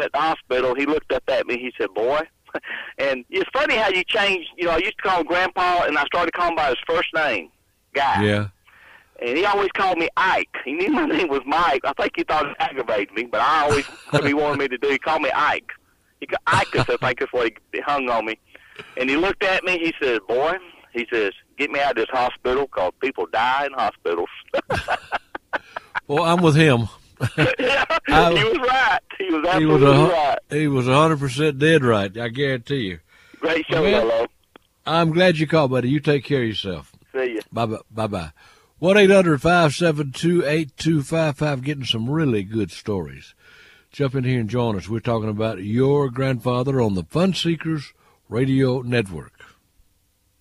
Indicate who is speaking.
Speaker 1: him at the hospital, he looked up at me. He said, "Boy," and it's funny how you change. You know, I used to call him Grandpa, and I started calling him by his first name, Guy.
Speaker 2: Yeah.
Speaker 1: And he always called me Ike. He knew my name was Mike. I think he thought it aggravated me, but I always, what he wanted me to do, he called me Ike. He got Icus, I think that's what he hung on me. And he looked at me, he said, "Boy," he says, "get me out of this hospital because people die in hospitals."
Speaker 2: Well, I'm with him.
Speaker 1: Yeah, he was right. He was absolutely right.
Speaker 2: He was 100% dead right, I guarantee you.
Speaker 1: Great show,
Speaker 2: Well,
Speaker 1: hello.
Speaker 2: I'm glad you called, buddy. You take care of yourself.
Speaker 1: See you.
Speaker 2: Bye-bye. 1-800-572-8255, getting some really good stories. Jump in here and join us. We're talking about your grandfather on the Fun Seekers Radio Network.